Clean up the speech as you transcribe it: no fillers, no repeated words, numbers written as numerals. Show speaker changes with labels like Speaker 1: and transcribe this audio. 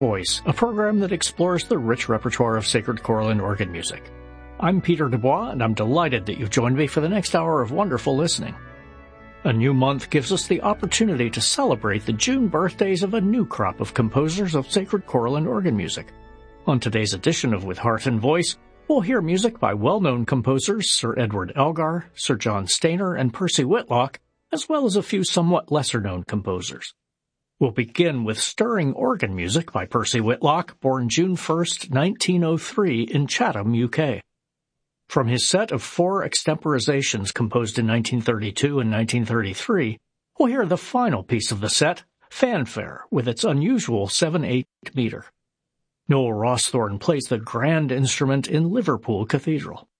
Speaker 1: Voice, a program that explores the rich repertoire of sacred choral and organ music. I'm Peter Dubois, and I'm delighted that you've joined me for the next hour of wonderful listening. A new month gives us the opportunity to celebrate the June birthdays of a new crop of composers of sacred choral and organ music. On today's edition of With Heart and Voice, we'll hear music by well-known composers Sir Edward Elgar, Sir John Stainer, and Percy Whitlock, as well as a few somewhat lesser-known composers. We'll begin with stirring organ music by Percy Whitlock, born June 1st, 1903 in Chatham, UK. From his set of 4 extemporizations composed in 1932 and 1933, we'll hear the final piece of the set, Fanfare, with its unusual 7/8 meter. Noel Rossthorn plays the grand instrument in Liverpool Cathedral.